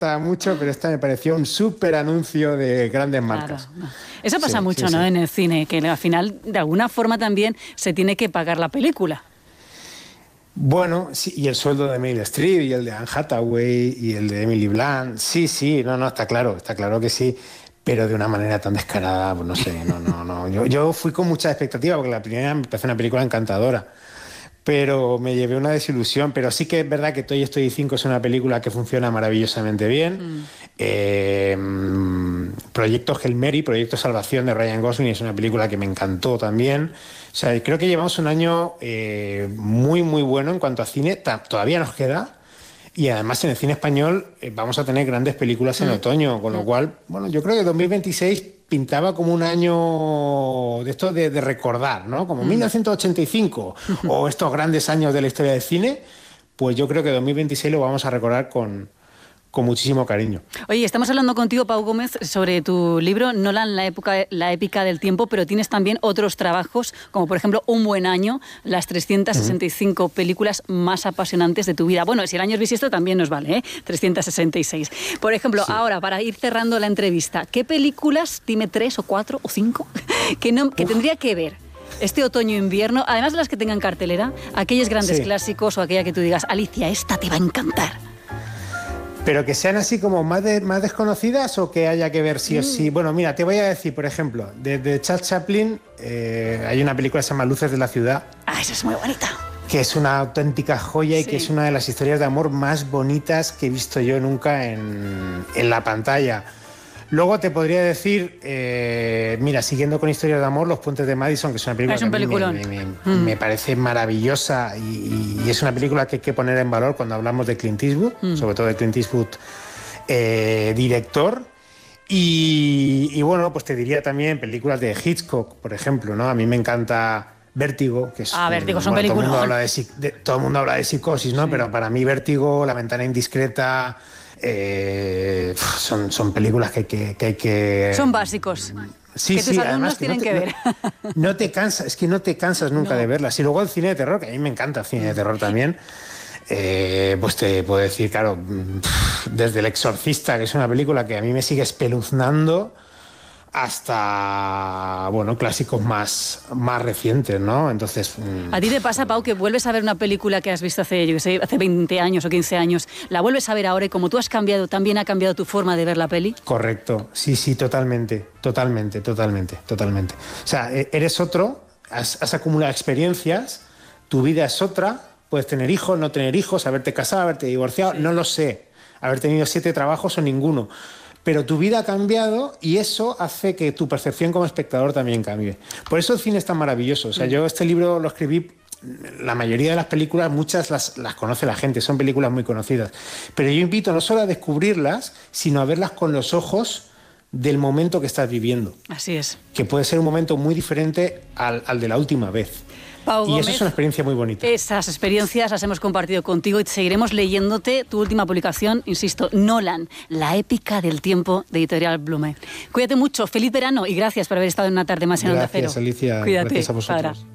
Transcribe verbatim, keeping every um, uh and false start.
mucho, pero esta me pareció un súper anuncio de grandes marcas. Claro. Eso pasa sí, mucho, sí, ¿no? Sí. En el cine, que al final, de alguna forma también se tiene que pagar la película. Bueno, sí, y el sueldo de Meryl Streep, y el de Anne Hathaway, y el de Emily Blunt. Sí, sí, no, no, está claro, está claro que sí. Pero de una manera tan descarada, pues no sé, no, no, no. Yo, yo fui con mucha expectativa, porque la primera me parece una película encantadora. Pero me llevé una desilusión. Pero sí que es verdad que Toy Story cinco es una película que funciona maravillosamente bien. Mm. Eh, Proyecto Hail Mary, Proyecto Salvación de Ryan Gosling, es una película que me encantó también. O sea, creo que llevamos un año eh, muy, muy bueno en cuanto a cine. Todavía nos queda. Y además en el cine español eh, vamos a tener grandes películas en mm. otoño, con lo cual, bueno, yo creo que dos mil veintiséis pintaba como un año de esto de, de recordar, ¿no? Como mm. mil novecientos ochenta y cinco o estos grandes años de la historia del cine, pues yo creo que dos mil veintiséis lo vamos a recordar con... con muchísimo cariño. Oye, estamos hablando contigo, Pau Gómez, sobre tu libro Nolan, la, época, la épica del tiempo, pero tienes también otros trabajos, como por ejemplo Un buen año, las trescientas sesenta y cinco uh-huh. películas más apasionantes de tu vida. Bueno, si el año es bisiesto también nos vale, ¿eh? trescientas sesenta y seis. Por ejemplo, sí. ahora, para ir cerrando la entrevista, ¿qué películas, dime tres o cuatro o cinco, que, no, que tendría que ver este otoño-invierno, además de las que tengan cartelera, aquellos grandes sí. clásicos o aquella que tú digas, Alicia, esta te va a encantar? ¿Pero que sean así como más, de, más desconocidas o que haya que ver sí o sí? Bueno, mira, te voy a decir, por ejemplo, de, de Charles Chaplin eh, hay una película que se llama Luces de la ciudad. Ah, esa es muy bonita. Que es una auténtica joya y sí. que es una de las historias de amor más bonitas que he visto yo nunca en, en la pantalla. Luego te podría decir, eh, mira, siguiendo con historias de amor, Los puentes de Madison, que es una película es un que peliculón. me, me, me, mm. me parece maravillosa y, y es una película que hay que poner en valor cuando hablamos de Clint Eastwood, mm. sobre todo de Clint Eastwood, eh, director. Y, y bueno, pues te diría también películas de Hitchcock, por ejemplo, ¿no? A mí me encanta Vértigo, que es... Ah, Vértigo bueno, son películas. Todo el mundo habla de, de, todo el mundo habla de psicosis, ¿no? Sí. Pero para mí Vértigo, La ventana indiscreta... Eh, son, son películas que hay que, que, hay que... Son básicos. Sí, que sí, tus alumnos además que tienen no te, que ver. No, no te cansas, es que no te cansas nunca no. de verlas. Y luego el cine de terror, que a mí me encanta el cine de terror también, eh, pues te puedo decir, claro, desde El exorcista, que es una película que a mí me sigue espeluznando, hasta, bueno, clásicos más, más recientes, ¿no? Entonces... ¿A ti te pasa, Pau, que vuelves a ver una película que has visto hace, yo sé, hace veinte años o quince años, la vuelves a ver ahora y como tú has cambiado, también ha cambiado tu forma de ver la peli? Correcto, sí, sí, totalmente, totalmente, totalmente, totalmente. O sea, eres otro, has, has acumulado experiencias, tu vida es otra, puedes tener hijos, no tener hijos, haberte casado, haberte divorciado, sí. no lo sé, haber tenido siete trabajos o ninguno. Pero tu vida ha cambiado y eso hace que tu percepción como espectador también cambie. Por eso el cine es tan maravilloso. O sea, yo este libro lo escribí, la mayoría de las películas, muchas las, las conoce la gente, son películas muy conocidas. Pero yo invito no solo a descubrirlas, sino a verlas con los ojos del momento que estás viviendo. Así es. Que puede ser un momento muy diferente al, al de la última vez. Pau y Gómez, eso es una experiencia muy bonita. Esas experiencias las hemos compartido contigo y seguiremos leyéndote tu última publicación, insisto, Nolan, la épica del tiempo, de Editorial Blume. Cuídate mucho, feliz verano y gracias por haber estado en una tarde más en Onda Cero. Gracias, Alicia. Cuídate. Gracias a vosotros. Para.